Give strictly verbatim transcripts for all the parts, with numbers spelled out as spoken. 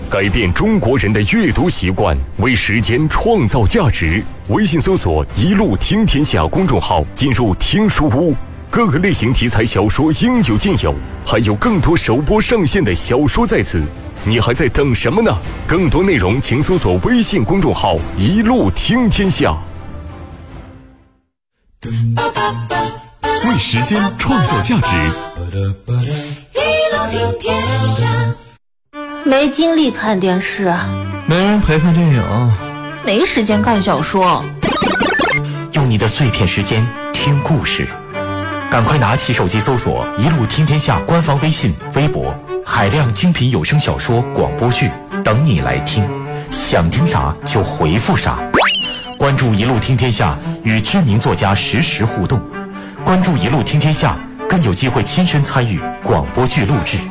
改变中国人的阅读习惯，为时间创造价值。微信搜索“一路听天下”公众号，进入听书屋，各个类型题材小说应有尽有，还有更多首播上线的小说在此。你还在等什么呢？更多内容请搜索微信公众号“一路听天下”。为时间创造价值， 一路听天下。 没精力看电视， 没人陪看电影， 没时间看小说。 用你的碎片时间听故事，赶快拿起手机搜索“一路听天下”官方微信、微博，海量精品有声小说、广播剧等你来听，想听啥就回复啥。关注“一路听天下”，与知名作家实时互动。关注“一路听天下”，更有机会亲身参与广播剧录制。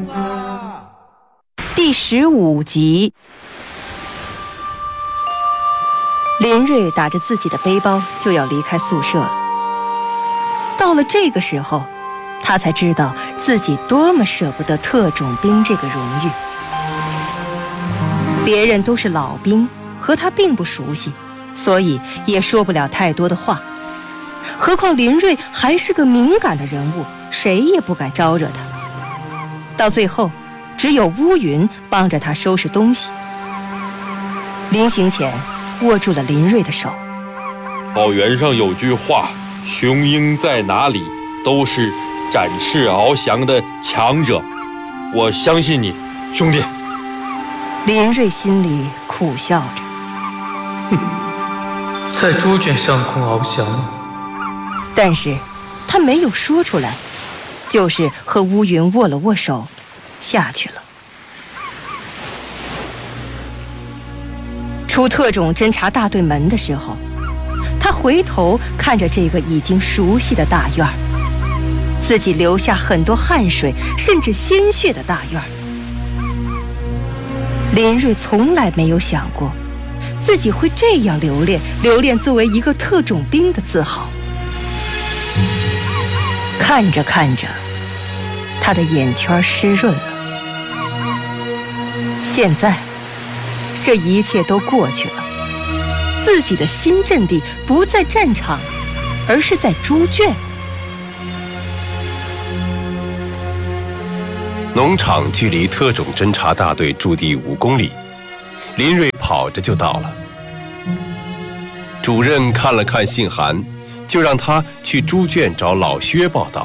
第十五集，林瑞打着自己的背包就要离开宿舍了。到了这个时候，他才知道自己多么舍不得特种兵这个荣誉。别人都是老兵，和他并不熟悉，所以也说不了太多的话。何况林瑞还是个敏感的人物，谁也不敢招惹他。到最后，只有乌云帮着他收拾东西。临行前，握住了林瑞的手。 草原上有句话，雄鹰在哪里都是展翅翱翔的强者，我相信你，兄弟。 林瑞心里苦笑着， 哼，在猪圈上空翱翔。 但是他没有说出来，就是和乌云握了握手下去了。出特种侦察大队门的时候，他回头看着这个已经熟悉的大院儿，自己流下很多汗水甚至鲜血的大院儿。林瑞从来没有想过自己会这样留恋留恋作为一个特种兵的自豪。看着看着，他的眼圈湿润了。现在这一切都过去了，自己的新阵地不在战场，而是在猪圈。 农场距离特种侦察大队驻地五公里，林瑞跑着就到了。主任看了看信函，就让他去猪圈找老薛报道。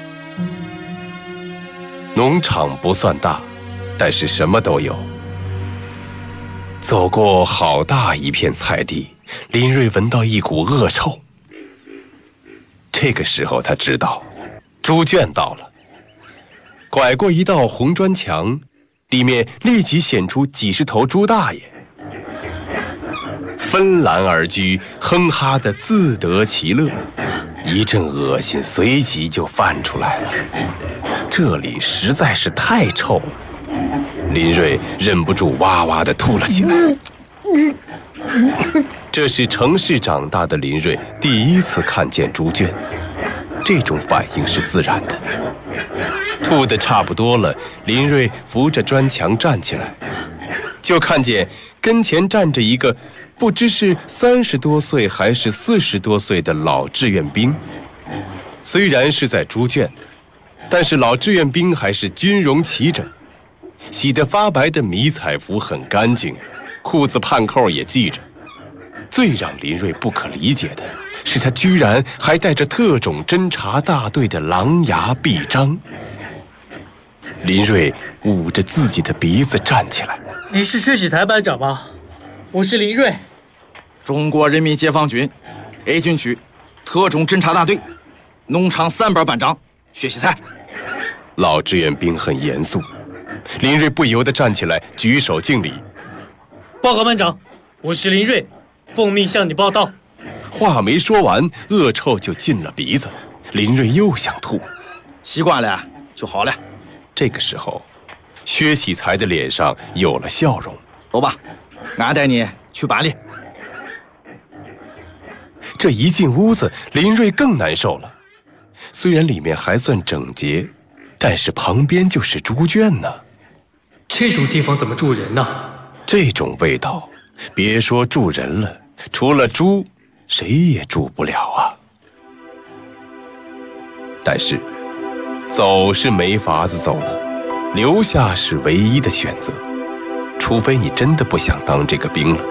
农场不算大，但是什么都有。走过好大一片菜地，林瑞闻到一股恶臭。这个时候他知道，猪圈到了。拐过一道红砖墙，里面立即显出几十头猪大爷，分栏而居，哼哈的自得其乐。一阵恶心随即就泛出来了，这里实在是太臭了。林瑞忍不住哇哇地吐了起来。这是城市长大的林瑞第一次看见猪圈，这种反应是自然的。吐得差不多了，林瑞扶着砖墙站起来，就看见跟前站着一个不知是三十多岁还是四十多岁的老志愿兵。虽然是在猪圈，但是老志愿兵还是军容齐整，洗得发白的迷彩服很干净，裤子盼扣也系着。最让林瑞不可理解的是，他居然还带着特种侦察大队的狼牙臂章。林瑞捂着自己的鼻子站起来。 你是薛喜才班长吗？我是林瑞， 中国人民解放军 A 军区特种侦察大队农场三班班长薛喜才。 老志愿兵很严肃，林瑞不由得站起来举手敬礼。 报告班长，我是林瑞，奉命向你报道。 话没说完，恶臭就进了鼻子，林瑞又想吐。 习惯了就好了。 这个时候，薛喜才的脸上有了笑容。 走吧，俺带你去班里。 这一进屋子，林瑞更难受了。虽然里面还算整洁，但是旁边就是猪圈呢。 这种地方怎么住人呢？ 这种味道，别说住人了，除了猪，谁也住不了啊。但是，走是没法子走了，留下是唯一的选择，除非你真的不想当这个兵了。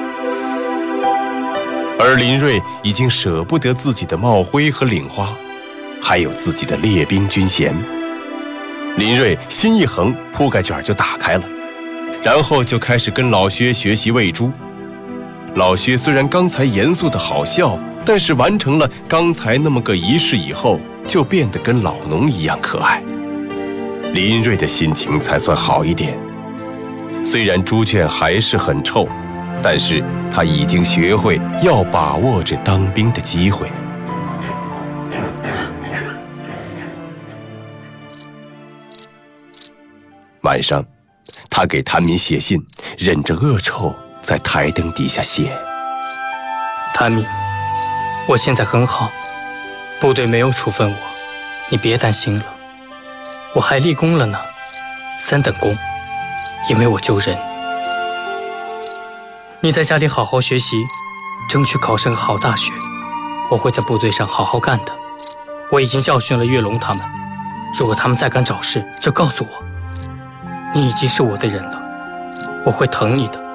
而林瑞已经舍不得自己的帽徽和领花，还有自己的列兵军衔。林瑞心一横，铺盖卷就打开了，然后就开始跟老薛学习喂猪。老薛虽然刚才严肃的好笑，但是完成了刚才那么个仪式以后，就变得跟老农一样可爱。林瑞的心情才算好一点。虽然猪圈还是很臭，但是他已经学会要把握这当兵的机会。晚上，他给谭敏写信，忍着恶臭在台灯底下写： 谭敏，我现在很好，部队没有处分我，你别担心了。我还立功了呢，三等功，因为我救人。你在家里好好学习，争取考上个好大学。我会在部队上好好干的。我已经教训了岳龙他们，如果他们再敢找事，就告诉我。你已经是我的人了，我会疼你的。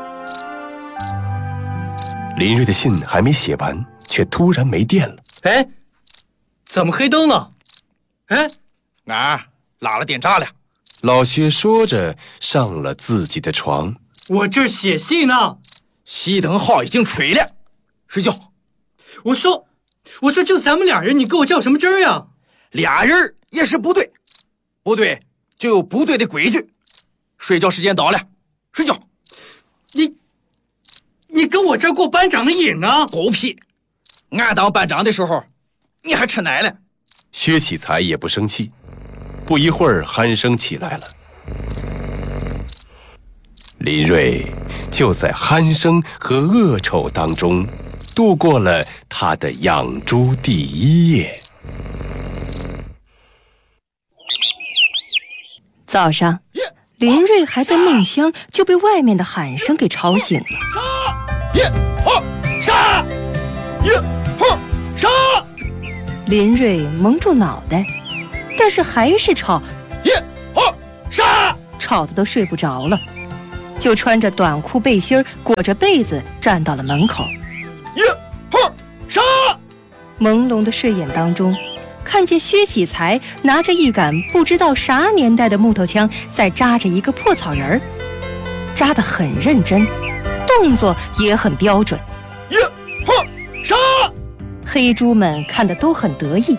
林瑞的信还没写完，却突然没电了。 哎，怎么黑灯了？哎， 哪儿拉了电闸了？ 老薛说着上了自己的床。 我这儿写信呢。 熄灯号已经吹了，睡觉。 我说，我说就咱们俩人，你给我较什么真儿呀？ 俩人也是部队，部队就有部队的规矩。睡觉时间到了，睡觉。 你，你跟我这儿过班长的瘾啊？ 狗屁！俺当班长的时候，你还吃奶了。 薛启才也不生气，不一会儿鼾声起来了。林瑞就在鼾声和恶臭当中度过了他的养猪第一夜。 早上，林瑞还在梦乡，就被外面的喊声给吵醒了。 杀！一、二、杀！一、二、杀！ 林瑞蒙住脑袋，但是还是吵。 一、二、杀！ 吵得都睡不着了。就穿着短裤背心儿，裹着被子站到了门口。 一、二、杀！ 朦胧的睡眼当中，看见薛喜才拿着一杆不知道啥年代的木头枪，在扎着一个破草人儿，扎得很认真，动作也很标准。 一、二、杀！ 黑猪们看得都很得意，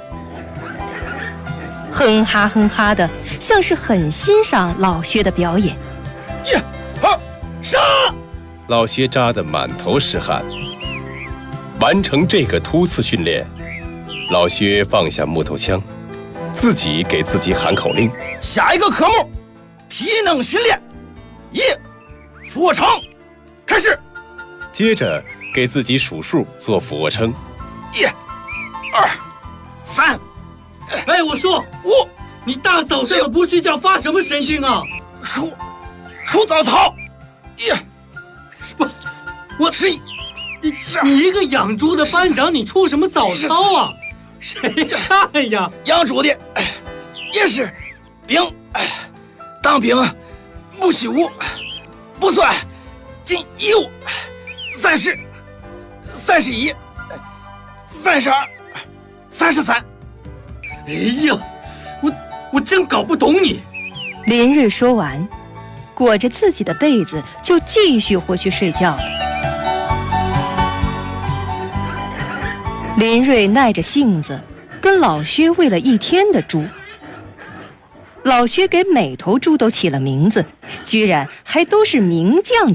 哼哈哼哈的，像是很欣赏老薛的表演。 一、二、杀！ 老薛扎得满头是汗。完成这个突刺训练，老薛放下木头枪，自己给自己喊口令： 下一个科目，体能训练，一，俯卧撑，开始。 接着给自己数数做俯卧撑： 一、二、三。 哎，我说五， 你大早上的不睡觉，发什么神经啊？ 数，数早操。一， 我，我十一。 你你一个养猪的班长，你出什么早操啊？谁看呀？ 养猪的也是兵，当兵不习武，不算进义务。三十，三十一，三十二，三十三。 哎呀，我我真搞不懂你。 林瑞说完，裹着自己的被子就继续回去睡觉了。林瑞耐着性子跟老薛喂了一天的猪。老薛给每头猪都起了名字，居然还都是名将